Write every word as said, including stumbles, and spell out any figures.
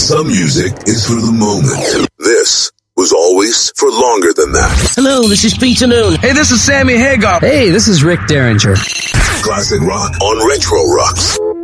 Some music is for the moment. This was always for longer than that. Hello, this is Peter Noon. Hey, this is Sammy Hagar. Hey, this is Rick Derringer. Classic rock on Retro Rocks.